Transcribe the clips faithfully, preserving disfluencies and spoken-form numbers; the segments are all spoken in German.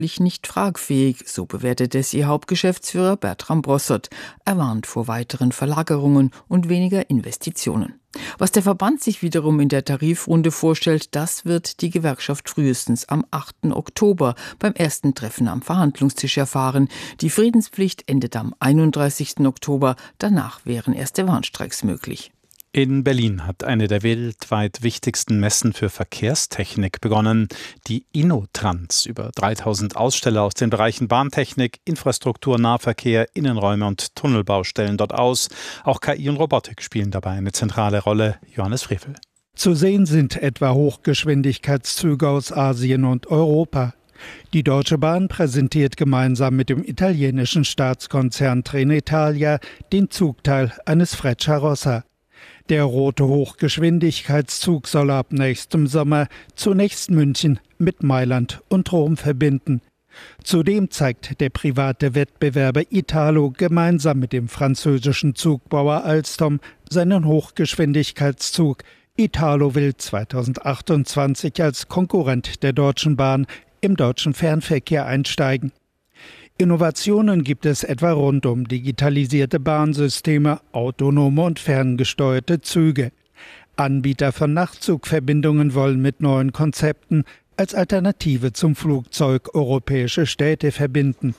nicht tragfähig, so bewertet es ihr Hauptgeschäftsführer Bertram Brossot. Er warnt vor weiteren Verlagerungen und weniger Investitionen. Was der Verband sich wiederum in der Tarifrunde vorstellt, das wird die Gewerkschaft frühestens am achten Oktober beim ersten Treffen am Verhandlungstisch erfahren. Die Friedenspflicht endet am einunddreißigsten Oktober, danach wären erste Warnstreiks möglich. In Berlin hat eine der weltweit wichtigsten Messen für Verkehrstechnik begonnen, die InnoTrans. Über dreitausend Aussteller aus den Bereichen Bahntechnik, Infrastruktur, Nahverkehr, Innenräume und Tunnelbau stellen dort aus. Auch K I und Robotik spielen dabei eine zentrale Rolle. Johannes Frevel. Zu sehen sind etwa Hochgeschwindigkeitszüge aus Asien und Europa. Die Deutsche Bahn präsentiert gemeinsam mit dem italienischen Staatskonzern Trenitalia den Zugteil eines Frecciarossa. Der rote Hochgeschwindigkeitszug soll ab nächstem Sommer zunächst München mit Mailand und Rom verbinden. Zudem zeigt der private Wettbewerber Italo gemeinsam mit dem französischen Zugbauer Alstom seinen Hochgeschwindigkeitszug. Italo will zweitausendachtundzwanzig als Konkurrent der Deutschen Bahn im deutschen Fernverkehr einsteigen. Innovationen gibt es etwa rund um digitalisierte Bahnsysteme, autonome und ferngesteuerte Züge. Anbieter von Nachtzugverbindungen wollen mit neuen Konzepten als Alternative zum Flugzeug europäische Städte verbinden.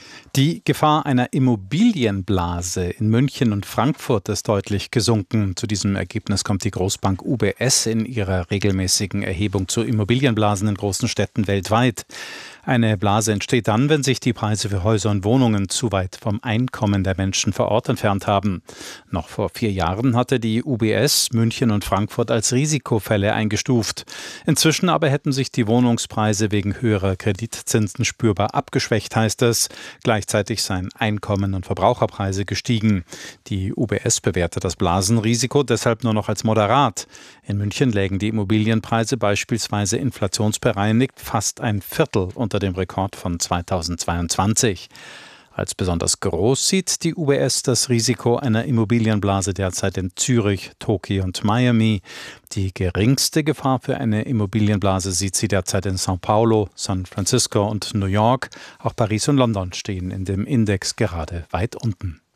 Die Gefahr einer Immobilienblase in München und Frankfurt ist deutlich gesunken. Zu diesem Ergebnis kommt die Großbank U B S in ihrer regelmäßigen Erhebung zu Immobilienblasen in großen Städten weltweit. Eine Blase entsteht dann, wenn sich die Preise für Häuser und Wohnungen zu weit vom Einkommen der Menschen vor Ort entfernt haben. Noch vor vier Jahren hatte die U B S München und Frankfurt als Risikofälle eingestuft. Inzwischen aber hätten sich die Wohnungspreise wegen höherer Kreditzinsen spürbar abgeschwächt, heißt es. Gleichzeitig seien Einkommen und Verbraucherpreise gestiegen. Die U B S bewertet das Blasenrisiko deshalb nur noch als moderat. In München lägen die Immobilienpreise beispielsweise inflationsbereinigt fast ein Viertel unter dem Rekord von zweitausendzweiundzwanzig. Als besonders groß sieht die U B S das Risiko einer Immobilienblase derzeit in Zürich, Tokio und Miami. Die geringste Gefahr für eine Immobilienblase sieht sie derzeit in São Paulo, San Francisco und New York. Auch Paris und London stehen in dem Index gerade weit unten.